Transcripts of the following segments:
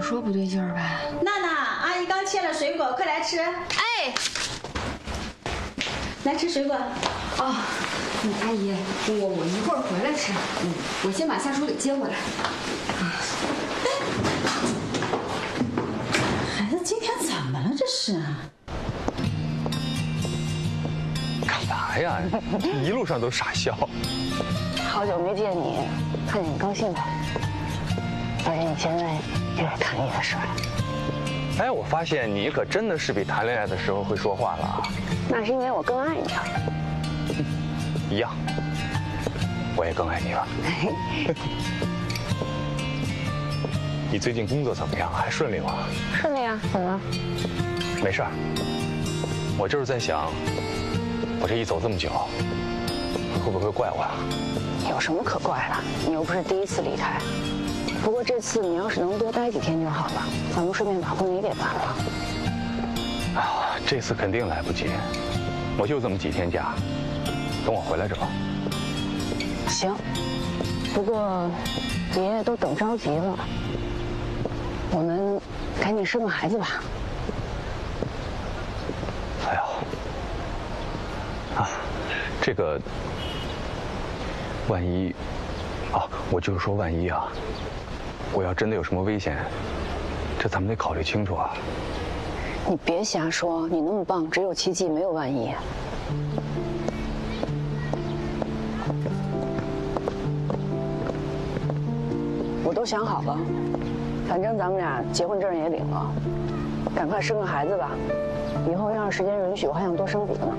说不对劲儿吧？ 娜娜，阿姨刚切了水果，快来吃。 哎， 来吃水果。 哦，阿姨，我一会儿回来吃。我先把夏书给接回来。 孩子今天怎么了？这是？ 干嘛呀？一路上都傻笑。 好久没见你，看见你高兴了。而且你现在又是谈恋爱的事儿。 哎，我发现你可真的是比谈恋爱的时候会说话了啊。 那是因为我更爱你啊。 一样，我也更爱你了。你最近工作怎么样？还顺利吗？ 顺利啊，怎么了？ 没事儿，我就是在想，我这一走这么久，会不会怪我呀？ 有什么可怪的？你又不是第一次离开。不过这次你要是能多待几天就好了，咱们顺便把婚礼给办了。 啊，这次肯定来不及，我就这么几天假，等我回来着吧。 行，不过爷爷都等着急了，我们赶紧生个孩子吧。 哎呦，啊，这个，万一，啊，我就是说万一啊，我要真的有什么危险，这咱们得考虑清楚啊。 你别瞎说，你那么棒，只有奇迹没有万一。我都想好了，反正咱们俩结婚证也领了，赶快生个孩子吧。以后要是时间允许，我还想多生几个呢。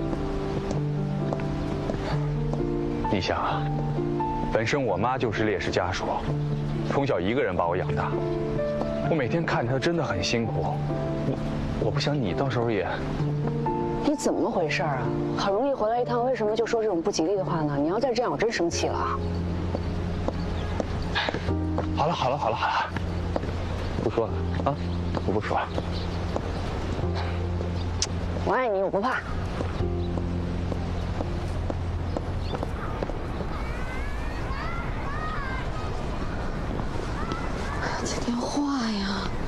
你想啊，本身我妈就是烈士家属，从小一个人把我养大，我每天看着她真的很辛苦，我不想你到时候也…… 你怎么回事啊？好容易回来一趟，为什么就说这种不吉利的话呢？你要再这样，我真生气了。 好了，不说了啊，我不说了。 我爱你，我不怕。 接电话呀。